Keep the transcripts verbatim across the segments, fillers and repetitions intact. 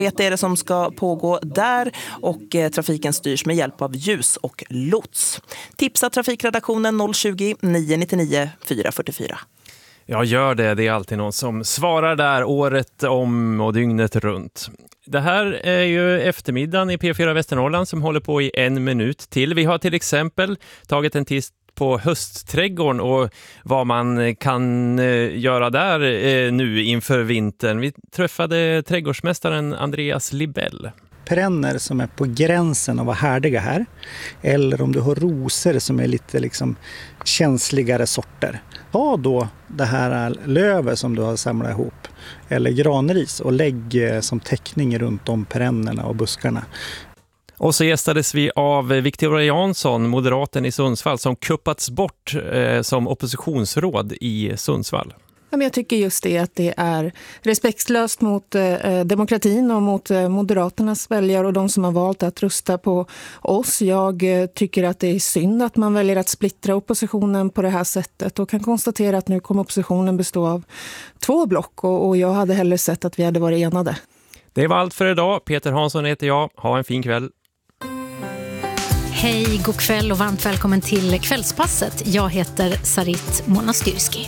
Det är det som ska pågå där och eh, trafiken styrs med hjälp av ljus och lots. Tipsa trafikredaktionen noll tjugo, nio nio nio, fyra fyra fyra. Ja, gör det. Det är alltid någon som svarar där året om och dygnet runt. Det här är ju eftermiddagen i P fyra Västernorrland som håller på i en minut till. Vi har till exempel tagit en titt på höstträdgården och vad man kan göra där nu inför vintern. Vi träffade trädgårdsmästaren Andreas Libell. Perenner som är på gränsen av att vara härdiga här, eller om du har rosor som är lite liksom känsligare sorter. Ta då det här lövet som du har samlat ihop eller granris och lägg som täckning runt om perennerna och buskarna. Och så gästades vi av Victoria Jansson, moderaten i Sundsvall, som kuppats bort eh, som oppositionsråd i Sundsvall. Jag tycker just det att det är respektlöst mot eh, demokratin och mot eh, Moderaternas väljare och de som har valt att rösta på oss. Jag eh, tycker att det är synd att man väljer att splittra oppositionen på det här sättet och kan konstatera att nu kommer oppositionen bestå av två block och, och jag hade hellre sett att vi hade varit enade. Det var allt för idag. Peter Hansson heter jag. Ha en fin kväll. Hej, god kväll och varmt välkommen till Kvällspasset. Jag heter Sarit Monastyrski.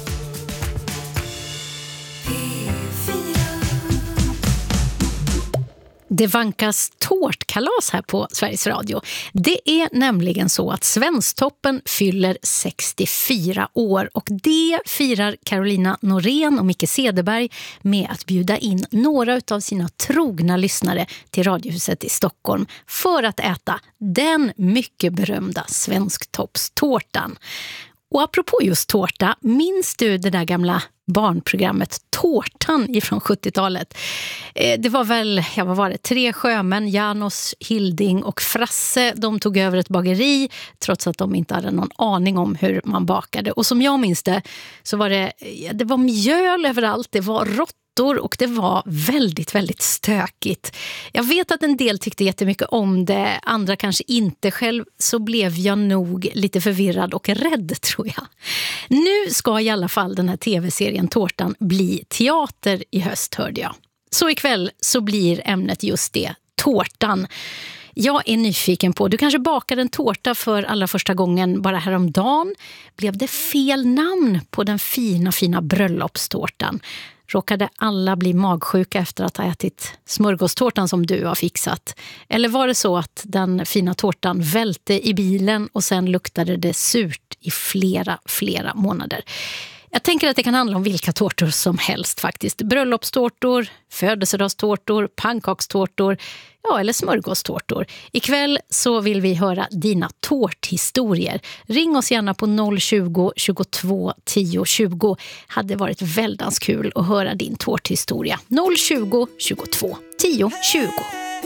Det vankas tårtkalas här på Sveriges Radio. Det är nämligen så att Svensktoppen fyller sextiofyra år och det firar Carolina Norén och Micke Cederberg med att bjuda in några av sina trogna lyssnare till Radiohuset i Stockholm för att äta den mycket berömda Svensktoppstårtan. Och apropå just tårta, minns du det där gamla barnprogrammet Tårtan ifrån sjuttiotalet? Eh, det var väl, ja vad var det, tre sjömän, Janos, Hilding och Frasse. De tog över ett bageri trots att de inte hade någon aning om hur man bakade. Och som jag minns det så var det, ja, det var mjöl överallt, det var rått och det var väldigt, väldigt stökigt. Jag vet att en del tyckte jättemycket om det, andra kanske inte. Själv så blev jag nog lite förvirrad och rädd, tror jag. Nu ska i alla fall den här tv-serien Tårtan bli teater i höst, hörde jag. Så ikväll så blir ämnet just det, tårtan. Jag är nyfiken på, du kanske bakade en tårta för allra första gången bara häromdagen. Blev det fel namn på den fina, fina bröllopstårtan? Råkade alla bli magsjuka efter att ha ätit smörgåstårtan som du har fixat? Eller var det så att den fina tårtan välte i bilen och sen luktade det surt i flera, flera månader? Jag tänker att det kan handla om vilka tårtor som helst faktiskt. Bröllopstårtor, födelsedagstårtor, pannkakstårtor, ja eller smörgåstårtor. Ikväll så vill vi höra dina tårthistorier. Ring oss gärna på noll tjugo, tjugotvå, tio, tjugo. Hade varit väldigt kul att höra din tårthistoria. noll tjugo, tjugotvå, tio, tjugo.